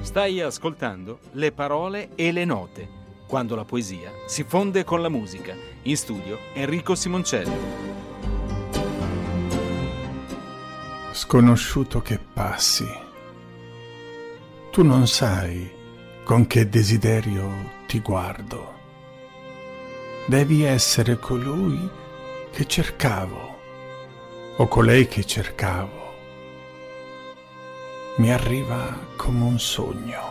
Stai ascoltando Le parole e le note, quando la poesia si fonde con la musica. In studio Enrico Simoncelli. Sconosciuto che passi, tu non sai con che desiderio ti guardo. Devi essere colui che cercavo o colei che cercavo. Mi arriva come un sogno.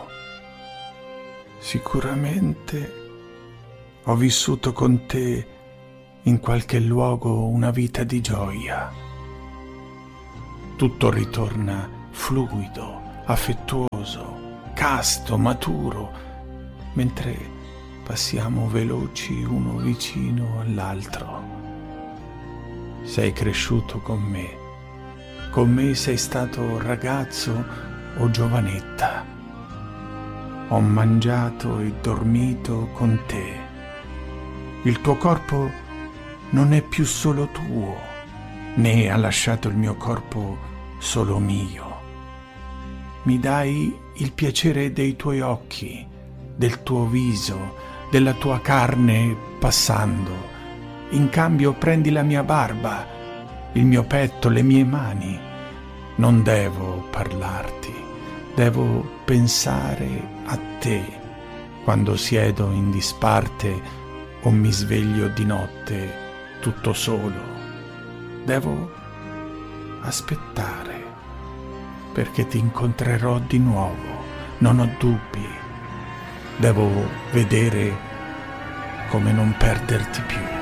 Sicuramente ho vissuto con te in qualche luogo una vita di gioia. Tutto ritorna fluido, affettuoso, casto, maturo, mentre passiamo veloci uno vicino all'altro. Sei cresciuto con me sei stato ragazzo o giovanetta. Ho mangiato e dormito con te. Il tuo corpo non è più solo tuo, né ha lasciato il mio corpo solo mio. Mi dai il piacere dei tuoi occhi, del tuo viso, della tua carne passando. In cambio prendi la mia barba, il mio petto, le mie mani. Non devo parlarti, devo pensare a te quando siedo in disparte o mi sveglio di notte tutto solo. Devo aspettare, perché ti incontrerò di nuovo, non ho dubbi. Devo vedere come non perderti più.